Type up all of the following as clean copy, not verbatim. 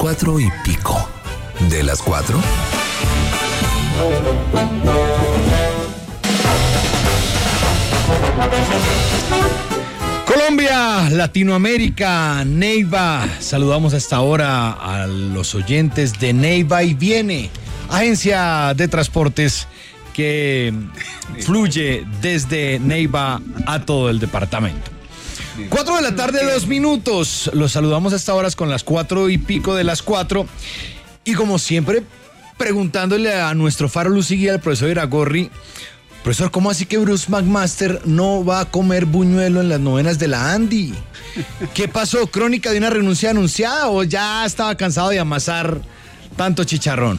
4 y pico. ¿De las 4? Colombia, Latinoamérica, Neiva. Saludamos a esta hora a los oyentes de Neiva y Viene, agencia de transportes que fluye desde Neiva a todo el departamento. 4 de la tarde, 2 minutos. Los saludamos a esta hora con las 4 y pico de las 4. Y como siempre, preguntándole a nuestro faro luz y guía, al profesor Iragorri: profesor, ¿cómo así que Bruce McMaster no va a comer buñuelo en las novenas de la Andy? ¿Qué pasó? ¿Crónica de una renuncia anunciada o ya estaba cansado de amasar tanto chicharrón?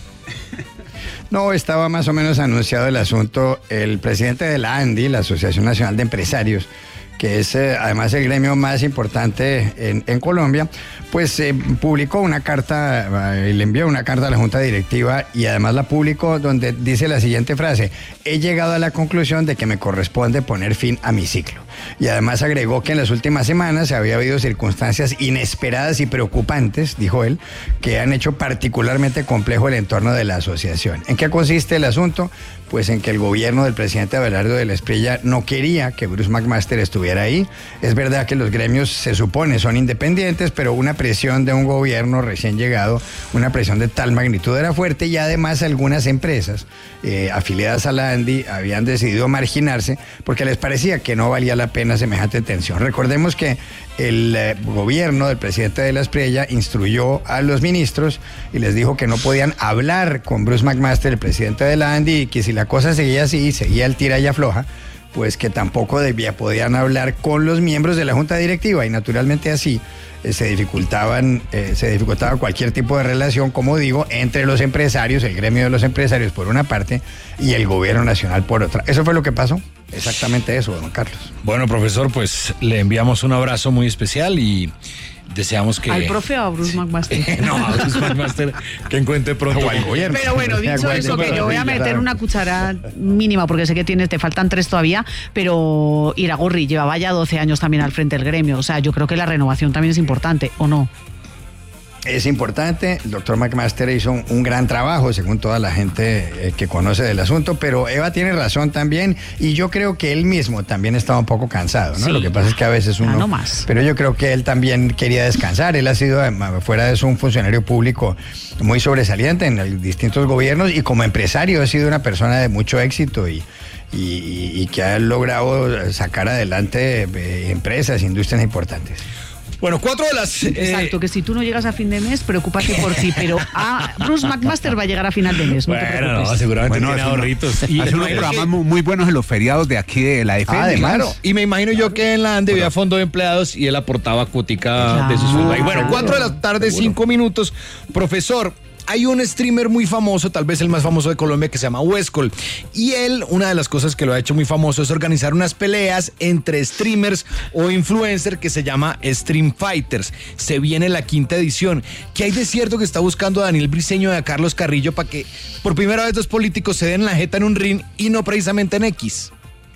No, estaba más o menos anunciado el asunto. El presidente de la ANDI, la Asociación Nacional de Empresarios, que es además el gremio más importante en Colombia, pues publicó una carta, le envió una carta a la Junta Directiva y además la publicó donde dice la siguiente frase: he llegado a la conclusión de que me corresponde poner fin a mi ciclo. Y además agregó que en las últimas semanas había habido circunstancias inesperadas y preocupantes, dijo él, que han hecho particularmente complejo el entorno de la asociación. ¿En qué consiste el asunto? Pues en que el gobierno del presidente Abelardo de la Espriella no quería que Bruce McMaster estuviera ahí. Es verdad que los gremios se supone son independientes, pero una presión de un gobierno recién llegado, una presión de tal magnitud era fuerte, y además algunas empresas afiliadas a la ANDI habían decidido marginarse porque les parecía que no valía la pena semejante tensión. Recordemos que el gobierno del presidente de la Espriella instruyó a los ministros y les dijo que no podían hablar con Bruce McMaster, el presidente de la ANDI, y que si la cosa seguía así, seguía el tira y afloja, pues que tampoco podían hablar con los miembros de la Junta Directiva, y naturalmente así se dificultaba cualquier tipo de relación, como digo, entre los empresarios, el gremio de los empresarios por una parte y el gobierno nacional por otra. Eso fue lo que pasó, exactamente eso, don Carlos. Bueno, profesor, pues le enviamos un abrazo muy especial y deseamos que... ¿Al profe o a Bruce McMaster? No, a Bruce McMaster, que encuentre pronto al gobierno. Pero bueno, dicho eso, que yo voy a meter una cuchara mínima, porque sé que te faltan 3 todavía, pero Iragorri llevaba ya 12 años también al frente del gremio. O sea, yo creo que la renovación también es importante, ¿o no? Es importante. El doctor McMaster hizo un gran trabajo, según toda la gente que conoce del asunto, pero Eva tiene razón también, y yo creo que él mismo también estaba un poco cansado, ¿no? Sí. Lo que pasa es que a veces uno... no más. Pero yo creo que él también quería descansar. Él ha sido, fuera de eso, un funcionario público muy sobresaliente en distintos gobiernos, y como empresario ha sido una persona de mucho éxito y que ha logrado sacar adelante empresas, industrias importantes. Bueno, 4 de las... Exacto, que si tú no llegas a fin de mes, preocúpate por ti, pero Bruce McMaster va a llegar a final de mes, no te preocupes. No, seguramente tiene ahorritos. Y hace unos programas muy buenos en los feriados de aquí de la FM. Además. Claro, y me imagino yo que en la ANDE había fondo de empleados y él aportaba cuotica de su sueldo. Y bueno, 4 de la tarde, 5 minutos. Profesor, hay un streamer muy famoso, tal vez el más famoso de Colombia, que se llama Westcol. Y él, una de las cosas que lo ha hecho muy famoso es organizar unas peleas entre streamers o influencers que se llama Stream Fighters. Se viene la 5ª edición. ¿Qué hay de cierto que está buscando a Daniel Briceño y a Carlos Carrillo para que por primera vez 2 políticos se den la jeta en un ring y no precisamente en X?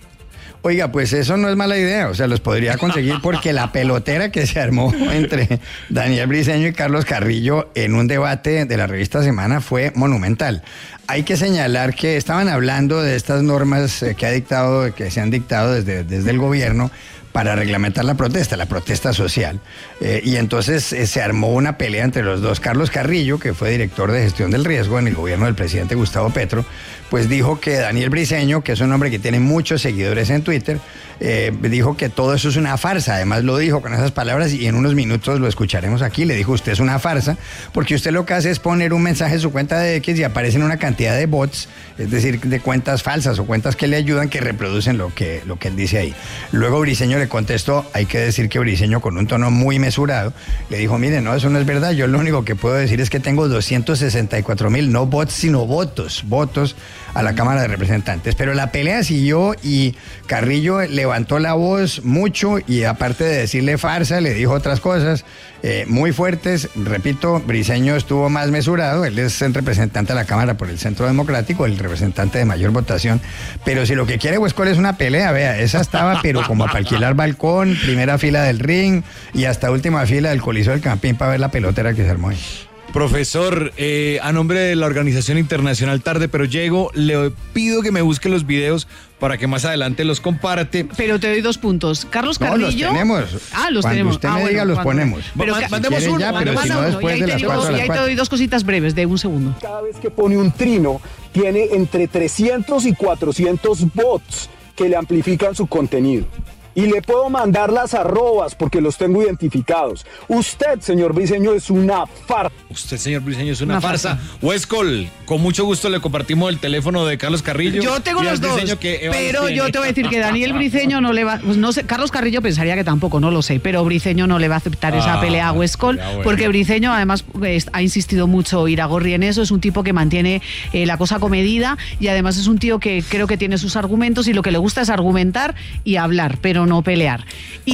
Oiga, pues eso no es mala idea, o sea, los podría conseguir porque la pelotera que se armó entre Daniel Briceño y Carlos Carrillo en un debate de la revista Semana fue monumental. Hay que señalar que estaban hablando de estas normas que se han dictado desde el gobierno para reglamentar la protesta social. Y entonces se armó una pelea entre los dos. Carlos Carrillo, que fue director de gestión del riesgo en el gobierno del presidente Gustavo Petro, pues dijo que Daniel Briceño, que es un hombre que tiene muchos seguidores en Twitter, dijo que todo eso es una farsa. Además lo dijo con esas palabras y en unos minutos lo escucharemos aquí. Le dijo: usted es una farsa porque usted lo que hace es poner un mensaje en su cuenta de X y aparecen una cantidad de bots, es decir, de cuentas falsas o cuentas que le ayudan, que reproducen lo que él dice ahí. Luego Briceño le contestó. Hay que decir que Briceño, con un tono muy mesurado, le dijo: mire, no, eso no es verdad. Yo lo único que puedo decir es que tengo 264,000, no bots, sino votos a la Cámara de Representantes. Pero la pelea siguió y Carrillo levantó la voz mucho y aparte de decirle farsa, le dijo otras cosas muy fuertes. Repito, Briceño estuvo más mesurado. Él es el representante de la Cámara por el Centro Democrático, el representante de mayor votación. Pero si lo que quiere Westcol es una pelea, vea, esa estaba pero como para alquilar balcón, primera fila del ring y hasta última fila del Coliseo del Campín para ver la pelotera que se armó ahí. Profesor, a nombre de la Organización Internacional Tarde Pero Llego, le pido que me busque los videos para que más adelante los comparte. Pero te doy 2 puntos. Carlos Carrillo. Los tenemos. Los Cuando tenemos. usted me diga, los ponemos. Pero mandemos uno. Ya, pero si no, después de las 4 Y ahí te doy 2 cositas breves de 1 segundo. Cada vez que pone un trino, tiene entre 300 y 400 bots que le amplifican su contenido. Y le puedo mandar las arrobas porque los tengo identificados. Usted, señor Briceño, es una farsa. Usted, señor Briceño, es una farsa. Huescol, con mucho gusto le compartimos el teléfono de Carlos Carrillo. Yo tengo los dos, pero yo te voy a decir que Daniel Briceño no le va... Pues no sé, Carlos Carrillo pensaría que tampoco, no lo sé, pero Briceño no le va a aceptar esa pelea a Huescol, porque Briceño además ha insistido mucho Iragorri en eso, es un tipo que mantiene la cosa comedida y además es un tío que creo que tiene sus argumentos y lo que le gusta es argumentar y hablar, pero no pelear.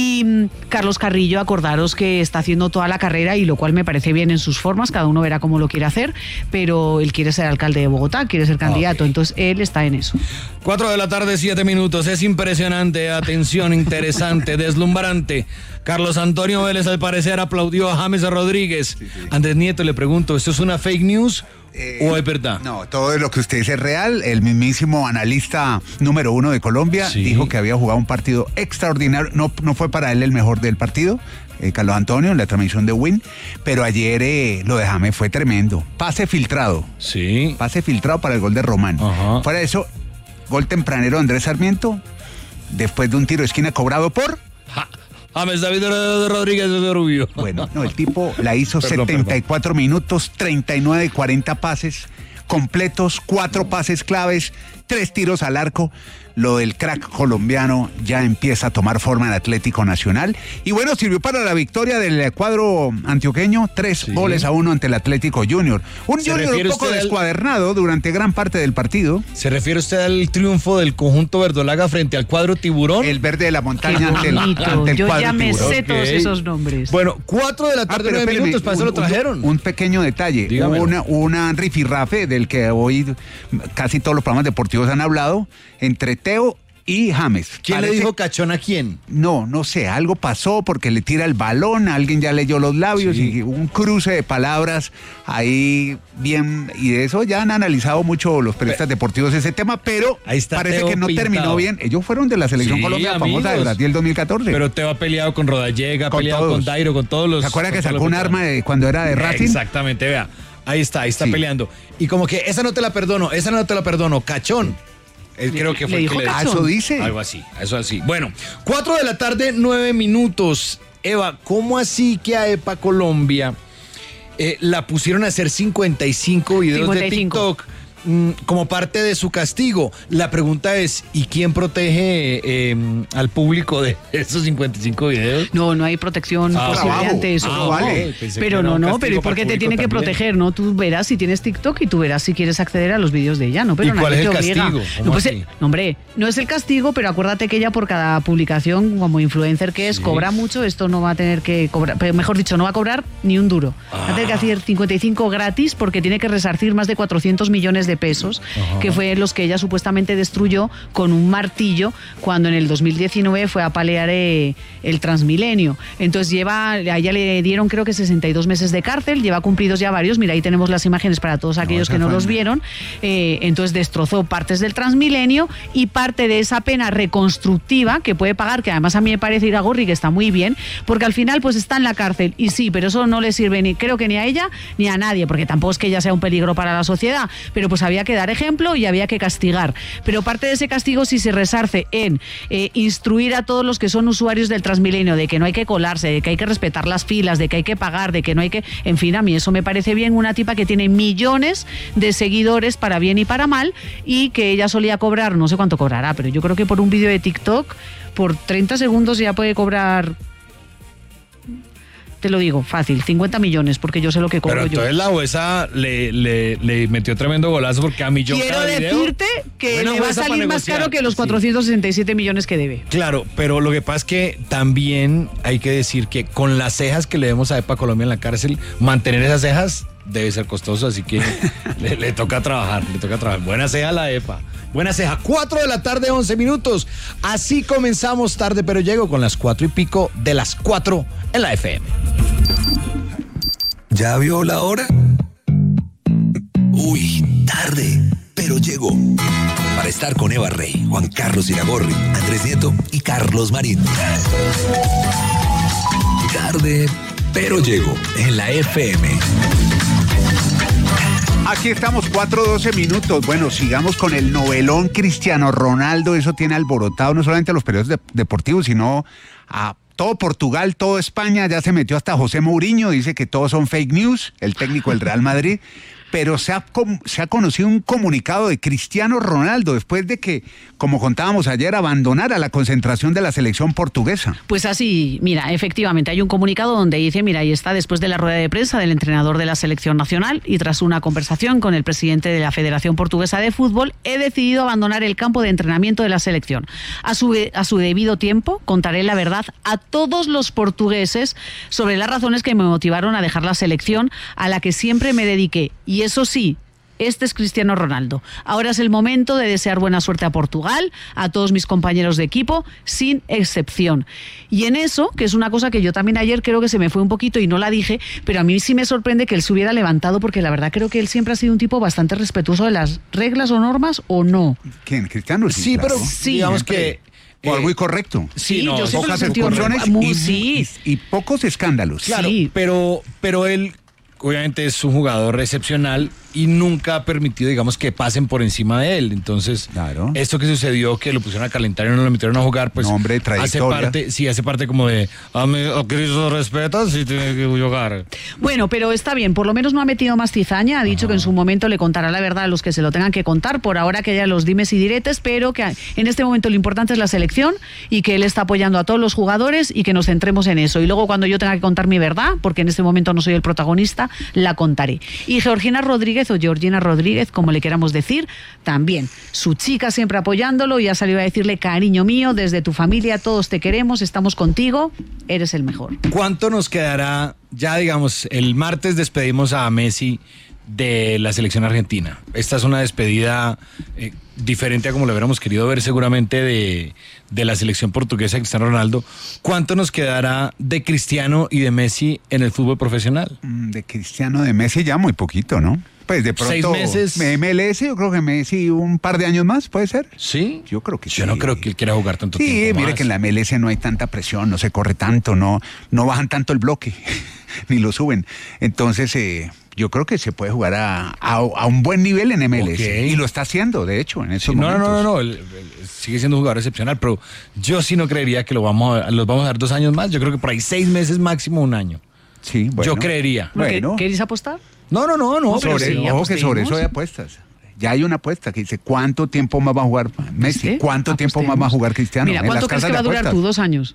Y Carlos Carrillo, acordaros que está haciendo toda la carrera y lo cual me parece bien en sus formas, cada uno verá cómo lo quiere hacer, pero él quiere ser alcalde de Bogotá, quiere ser candidato, entonces él está en eso. 4 de la tarde, 7 minutos, es impresionante, atención, interesante, deslumbrante. Carlos Antonio Vélez al parecer aplaudió a James Rodríguez. Sí. Andrés Nieto, le pregunto, ¿esto es una fake news? ¿O es verdad? No, todo lo que usted dice es real. El mismísimo analista número 1 de Colombia dijo que había jugado un partido extraordinario. No fue para él el mejor del partido, Carlos Antonio, en la transmisión de Win, pero ayer lo de James fue tremendo. Pase filtrado. Sí. Pase filtrado para el gol de Román. Ajá. Fuera de eso, gol tempranero de Andrés Sarmiento, después de un tiro de esquina cobrado por... James David Rodríguez de Rubio. Bueno, no, el tipo la hizo 74 minutos, 39 de 40 pases completos, 4 pases claves, 3 tiros al arco. Lo del crack colombiano ya empieza a tomar forma en Atlético Nacional. Y bueno, sirvió para la victoria del cuadro antioqueño, 3-1 ante el Atlético Junior. Un Junior un poco descuadernado durante gran parte del partido. ¿Se refiere usted al triunfo del conjunto verdolaga frente al cuadro Tiburón? El verde de la montaña ante el cuadro Yo ya me Tiburón. sé todos esos nombres. Bueno, 4 de la tarde, 9 minutos, para eso lo trajeron. Un pequeño detalle. Hubo una rifirrafe del que hoy casi todos los programas deportivos han hablado, entre Teo y James. ¿Quién le dijo cachón a quién? No sé, algo pasó porque le tira el balón, alguien ya leyó los labios y un cruce de palabras ahí bien, y de eso ya han analizado mucho los periodistas deportivos ese tema, pero parece Teo que no terminó bien. Ellos fueron de la selección Colombia famosa de Brasil 2014. Pero Teo ha peleado con Rodallega, ha peleado con Dairo, con todos los... ¿Se acuerda que sacó un arma cuando era de Racing? Exactamente, vea. Ahí está peleando. Y como que esa no te la perdono, cachón. Creo que fue el que le dijo. Eso dice. Algo así, eso así. Bueno, 4 de la tarde, 9 minutos. Eva, ¿cómo así que a EPA Colombia la pusieron a hacer 55 videos de TikTok como parte de su castigo? La pregunta es, ¿y quién protege al público de esos 55 videos? No hay protección posible ante eso. Vale. Pero pero ¿y por qué te tiene que proteger? No, tú verás si tienes TikTok y tú verás si quieres acceder a los vídeos de ella, ¿no? Pero ¿y cuál es el castigo? Hombre, no es el castigo, pero acuérdate que ella por cada publicación como influencer que es, cobra mucho, esto no va a tener que cobrar, mejor dicho, no va a cobrar ni un duro. Va a tener que hacer 55 gratis porque tiene que resarcir más de 400 millones de pesos, que fue los que ella supuestamente destruyó con un martillo cuando en el 2019 fue a palear el Transmilenio. Entonces a ella le dieron creo que 62 meses de cárcel, lleva cumplidos ya varios, mira ahí tenemos las imágenes para todos aquellos que no los vieron. Entonces destrozó partes del Transmilenio y parte de esa pena reconstructiva que puede pagar, que además a mí me parece Iragorri que está muy bien, porque al final pues está en la cárcel y sí, pero eso no le sirve creo que ni a ella ni a nadie, porque tampoco es que ella sea un peligro para la sociedad, pero pues había que dar ejemplo y había que castigar. Pero parte de ese castigo sí se resarce en instruir a todos los que son usuarios del Transmilenio de que no hay que colarse, de que hay que respetar las filas, de que hay que pagar, de que no hay que... En fin, a mí eso me parece bien, una tipa que tiene millones de seguidores para bien y para mal y que ella solía cobrar, no sé cuánto cobrará, pero yo creo que por un vídeo de TikTok, por 30 segundos ya puede cobrar... Te lo digo, fácil, 50 millones, porque yo sé lo que cobro yo. Pero entonces la jueza le metió tremendo golazo porque a millón cada video. Quiero decirte que le va a salir más caro que los 467 millones que debe. Claro, pero lo que pasa es que también hay que decir que con las cejas que le demos a EPA Colombia en la cárcel, mantener esas cejas debe ser costoso, así que le toca trabajar, Buena ceja la EPA. Buena ceja. 4 de la tarde, 11 minutos. Así comenzamos Tarde Pero Llego con las 4 y pico de las 4 en la FM. ¿Ya vio la hora? Uy, tarde, pero llegó. Para estar con Eva Rey, Juan Carlos Iragorri, Andrés Nieto y Carlos Marín. Tarde, pero llegó en la FM. Aquí estamos, 4:12 minutos. Bueno, sigamos con el novelón Cristiano Ronaldo. Eso tiene alborotado no solamente a los periódicos deportivos, sino a todo Portugal, todo España. Ya se metió hasta José Mourinho, dice que todos son fake news, el técnico del Real Madrid. Pero se ha conocido un comunicado de Cristiano Ronaldo después de que, como contábamos ayer, abandonara la concentración de la selección portuguesa. Pues así, mira, efectivamente, hay un comunicado donde dice, mira, ahí está, después de la rueda de prensa del entrenador de la selección nacional y tras una conversación con el presidente de la Federación Portuguesa de Fútbol, he decidido abandonar el campo de entrenamiento de la selección. A su debido tiempo, contaré la verdad a todos los portugueses sobre las razones que me motivaron a dejar la selección a la que siempre me dediqué. Y eso sí, este es Cristiano Ronaldo. Ahora es el momento de desear buena suerte a Portugal, a todos mis compañeros de equipo, sin excepción. Y en eso, que es una cosa que yo también ayer creo que se me fue un poquito y no la dije, pero a mí sí me sorprende que él se hubiera levantado, porque la verdad creo que él siempre ha sido un tipo bastante respetuoso de las reglas o normas, ¿o no. ¿Quién? Cristiano. Sí, claro. pero Sí, digamos que... O algo incorrecto. Sí, no, yo siempre lo Pocas he sentido excursiones y pocos escándalos. Claro, Sí. pero él obviamente es un jugador excepcional y nunca ha permitido, digamos, que pasen por encima de él. Entonces, Claro. esto que sucedió, que lo pusieron a calentar y no lo metieron a jugar, pues No, hombre, hace trayectoria. parte como de, a Cristo respetas y tiene que jugar. Bueno, pero está bien, por lo menos no ha metido más cizaña, ha dicho que en su momento le contará la verdad a los que se lo tengan que contar, por ahora que haya los dimes y diretes, pero que en este momento lo importante es la selección y que él está apoyando a todos los jugadores y que nos centremos en eso. Y luego cuando yo tenga que contar mi verdad, porque en este momento no soy el protagonista, la contaré. Y Georgina Rodríguez, o Georgina Rodríguez, como le queramos decir, también. Su chica siempre apoyándolo y ha salido a decirle, cariño mío, desde tu familia todos te queremos, estamos contigo, eres el mejor. ¿Cuánto nos quedará? Ya, digamos, el martes despedimos a Messi de la selección argentina. Esta es una despedida diferente a como lo hubiéramos querido ver seguramente de la selección portuguesa de Cristiano Ronaldo. ¿Cuánto nos quedará de Cristiano y de Messi en el fútbol profesional? De Cristiano, de Messi ya muy poquito, ¿no? Pues de pronto 6 meses. MLS, yo creo que Messi un par de años más, ¿puede ser? ¿Sí? Yo creo que sí. Yo no creo que él quiera jugar tanto tiempo Sí, mire más. que en la MLS no hay tanta presión, no se corre tanto, no bajan tanto el bloque, ni lo suben. Entonces, yo creo que se puede jugar a un buen nivel en MLS. Ok. Y lo está haciendo, de hecho, en estos Sí, momentos. no, él sigue siendo un jugador excepcional, pero yo sí no creería que los vamos a dar 2 años más. Yo creo que por ahí 6 meses, máximo 1 año. Sí, bueno. Yo creería. Bueno. ¿Queréis apostar? No, pero sí, Ojo que sobre apostemos. eso hay apuestas. Ya hay una apuesta que dice ¿cuánto tiempo más va a jugar Messi? ¿Sí? ¿Cuánto tiempo más va a jugar Cristiano? Mira, En ¿cuánto las crees que casas va a de durar apuestas. tú? 2 años.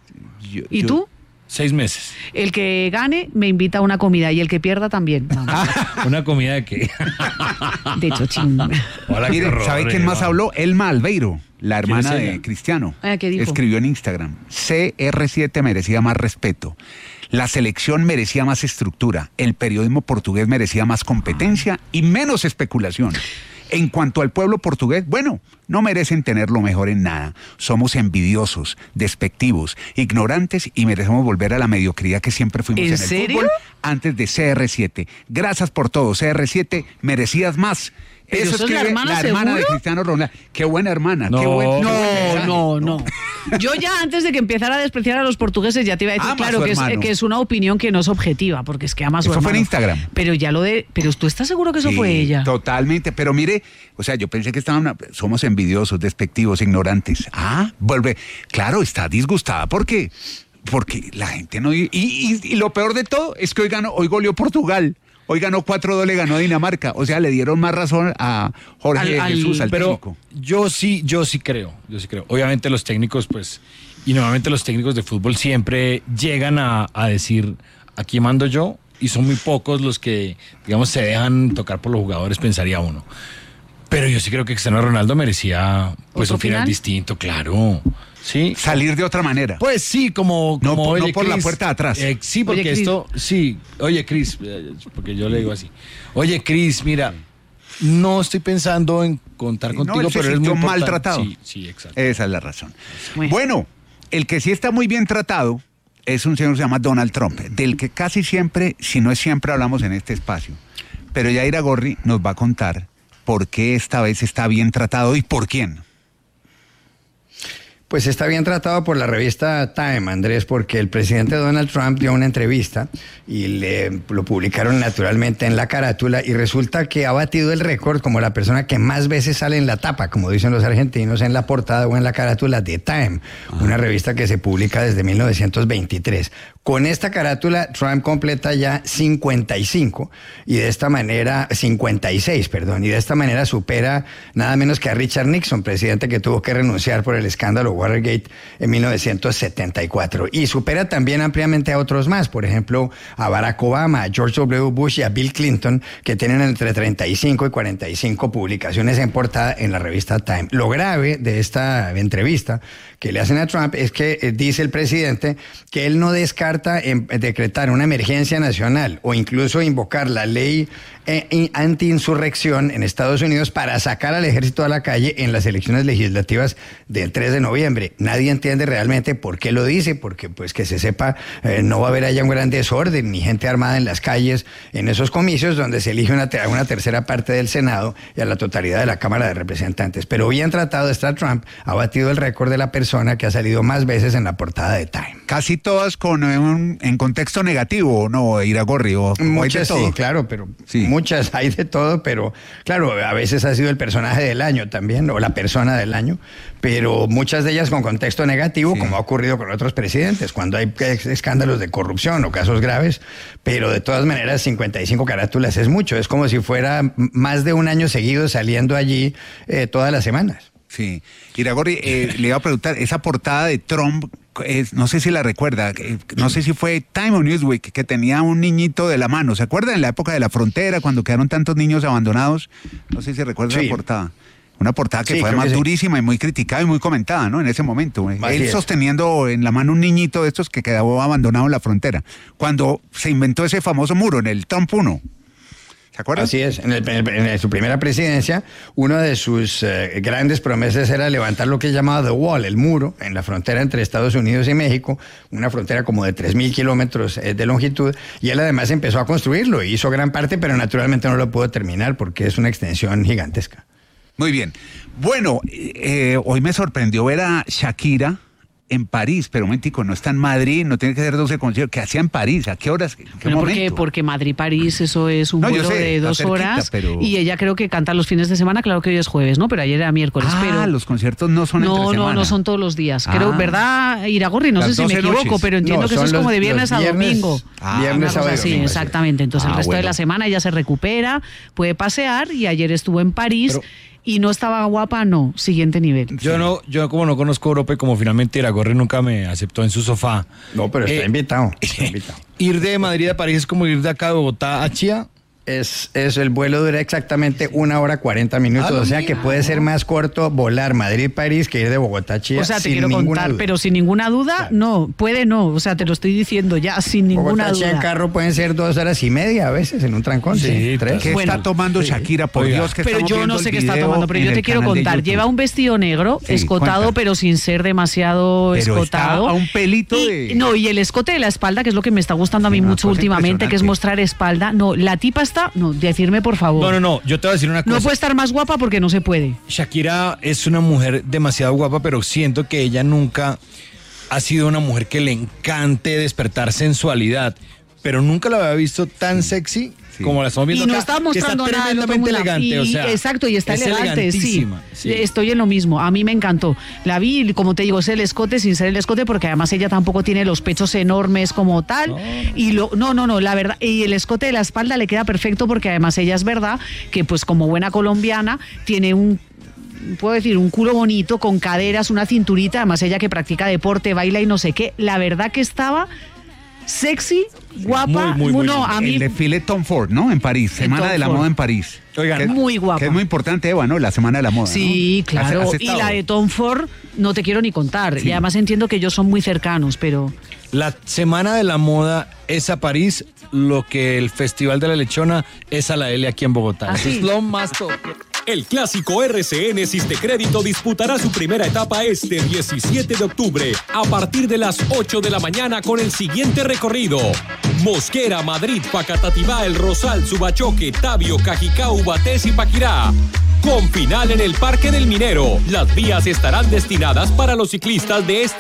¿Y tú? 6 meses. El que gane me invita a una comida y el que pierda también. Vamos. ¿Una comida de qué? De chochín. Hola, qué Mire, horror, ¿sabe quién más Eva. habló? Elma Albeiro, la hermana es de ella? Cristiano. ¿Qué dijo? Escribió en Instagram, CR7 merecía más respeto, la selección merecía más estructura, el periodismo portugués merecía más competencia y menos especulación. En cuanto al pueblo portugués, bueno, no merecen tener lo mejor en nada. Somos envidiosos, despectivos, ignorantes y merecemos volver a la mediocridad que siempre fuimos ¿En en el serio? fútbol antes de CR7. Gracias por todo, CR7, merecías más. ¿Pero eso es la escribe hermana, de seguro? Cristiano Ronaldo. Qué buena hermana. No. Qué buen No, mensaje. no. Yo ya antes de que empezara a despreciar a los portugueses ya te iba a decir, Ama a claro, su que hermano. es una opinión que no es objetiva, porque es que ama a su Eso hermano. fue en Instagram. Pero ya pero ¿tú estás seguro que eso Sí, fue ella? Totalmente, pero mire, o sea, yo pensé que somos envidiosos, despectivos, ignorantes. Vuelve, claro, está disgustada porque la gente no... Y lo peor de todo es que hoy goleó Portugal. Hoy ganó 4-2, le ganó Dinamarca. O sea, le dieron más razón a Jorge Jesús, al Pero técnico. yo sí creo. Obviamente los técnicos, pues, y normalmente los técnicos de fútbol siempre llegan a decir, aquí mando yo, y son muy pocos los que, digamos, se dejan tocar por los jugadores, pensaría uno. Pero yo sí creo que Cristiano Ronaldo merecía, pues, ¿Otro un final final? distinto, claro. Sí. Salir de otra manera. Pues sí, como No oye, por la Cris, puerta de atrás. Sí, porque Oye, Cris. esto, sí, oye, Cris, porque yo le digo así. Oye, Cris, mira, no estoy pensando en contar No, contigo, él se pero eres muy sintió importante. maltratado. Sí, exacto. Esa es la razón. Bueno. Bueno, el que sí está muy bien tratado es un señor que se llama Donald Trump, del que casi siempre, si no es siempre, hablamos en este espacio. Pero ya Iragorri nos va a contar por qué esta vez está bien tratado y por quién. Pues está bien tratado por la revista Time, Andrés, porque el presidente Donald Trump dio una entrevista y lo publicaron naturalmente en la carátula y resulta que ha batido el récord como la persona que más veces sale en la tapa, como dicen los argentinos, en la portada o en la carátula de Time, una revista que se publica desde 1923. Con esta carátula, Trump completa ya 56, y de esta manera supera nada menos que a Richard Nixon, presidente que tuvo que renunciar por el escándalo Watergate en 1974. Y supera también ampliamente a otros más, por ejemplo, a Barack Obama, a George W. Bush y a Bill Clinton, que tienen entre 35 y 45 publicaciones en portada en la revista Time. Lo grave de esta entrevista que le hacen a Trump es que dice el presidente que él no descarta decretar una emergencia nacional o incluso invocar la ley anti-insurrección en Estados Unidos para sacar al ejército a la calle en las elecciones legislativas del 3 de noviembre. Nadie entiende realmente por qué lo dice, porque pues que se sepa, no va a haber allá un gran desorden ni gente armada en las calles en esos comicios donde se elige una tercera parte del Senado y a la totalidad de la Cámara de Representantes. Pero bien tratado está Trump, ha batido el récord de la persona que ha salido más veces en la portada de Time. Casi todas en contexto negativo, ¿no, Iragorri? Muchas sí, claro, pero sí. Muchas hay de todo, pero claro, a veces ha sido el personaje del año también, o la persona del año, pero muchas de ellas con contexto negativo, sí, como ha ocurrido con otros presidentes, cuando hay escándalos de corrupción o casos graves, pero de todas maneras 55 carátulas es mucho, es como si fuera más de un año seguido saliendo allí todas las semanas. Sí, Iragorri, le iba a preguntar, esa portada de Trump, no sé si la recuerda, no sé si fue Time o Newsweek, que tenía un niñito de la mano, ¿se acuerdan? En la época de la frontera, cuando quedaron tantos niños abandonados, no sé si recuerda la portada. Una portada que fue además durísima y muy criticada y muy comentada, ¿no? En ese momento. Él sosteniendo en la mano un niñito de estos que quedó abandonado en la frontera, cuando se inventó ese famoso muro, en el Trump 1. ¿Se acuerdan? Así es, en su primera presidencia, una de sus grandes promesas era levantar lo que llamaba The Wall, el muro, en la frontera entre Estados Unidos y México, una frontera como de 3.000 kilómetros de longitud, y él además empezó a construirlo, hizo gran parte, pero naturalmente no lo pudo terminar porque es una extensión gigantesca. Muy bien. Bueno, hoy me sorprendió ver a Shakira en París, pero momentico, no está en Madrid, no tiene que ser 12 conciertos. ¿Qué hacía en París? ¿A qué horas? ¿Qué momento? Porque Madrid-París, eso es un vuelo de 2 horas, pero... y ella creo que canta los fines de semana, claro que hoy es jueves, ¿no? Pero ayer era miércoles. Pero... los conciertos no son entre semana. No son todos los días. Creo, ¿verdad, Iragorri? No sé si me equivoco, pero entiendo que eso es como de viernes a domingo. Viernes a domingo. Sí, exactamente. Entonces el resto de la semana ella se recupera, puede pasear, y ayer estuvo en París. Pero... ¿y no estaba guapa? No, siguiente nivel. Yo como no conozco Europa y como finalmente Iragorri nunca me aceptó en su sofá. No, pero está invitado. Ir de Madrid a París es como ir de acá de Bogotá a Chía. El vuelo dura exactamente 1 hora 40 minutos, o sea que puede ser más corto volar Madrid-París que ir de Bogotá a Chía. O sea, te quiero contar, duda. Pero sin ninguna duda, claro. No, o sea, te lo estoy diciendo ya, sin ninguna duda. Chía en carro pueden ser 2 horas y media a veces en un trancón, sí 3. ¿Qué está tomando Shakira? Por Dios, que pero yo no sé qué está tomando, pero yo te quiero contar, lleva un vestido negro, escotado, pero sin ser demasiado escotado. A un pelito de... No, y el escote de la espalda, que es lo que me está gustando a mí mucho últimamente, que es mostrar espalda. No, la tipa decirme por favor. No, yo te voy a decir una cosa. No puede estar más guapa porque no se puede. Shakira es una mujer demasiado guapa, pero siento que ella nunca ha sido una mujer que le encante despertar sensualidad, pero nunca la había visto tan sexy como la estamos viendo. Y no está mostrando nada del otro mundo. Elegante, o sea, exacto, y está elegante, sí. Estoy en lo mismo. A mí me encantó. La vi, como te digo, es el escote sin ser el escote, porque además ella tampoco tiene los pechos enormes como tal. No. Y la verdad, y el escote de la espalda le queda perfecto, porque además ella es verdad que pues como buena colombiana tiene puedo decir, un culo bonito, con caderas, una cinturita, además ella que practica deporte, baila y no sé qué. La verdad que estaba sexy, guapa. Muy a mí... El desfile Tom Ford, ¿no? En París, Semana de la Moda en París. Oigan, muy guapa. Que es muy importante, Eva, ¿no? La Semana de la Moda. Sí, ¿no? Claro. Y la de Tom Ford no te quiero ni contar. Sí. Y además entiendo que ellos son muy cercanos, pero... La Semana de la Moda es a París lo que el Festival de la Lechona es a la L aquí en Bogotá. ¿Ah, sí? Es lo más top. El clásico RCN Sistecrédito disputará su primera etapa este 17 de octubre a partir de las 8 de la mañana con el siguiente recorrido: Mosquera, Madrid, Facatativá, El Rosal, Subachoque, Tabio, Cajicá, Ubatés y Paquirá. Con final en el Parque del Minero. Las vías estarán destinadas para los ciclistas de esta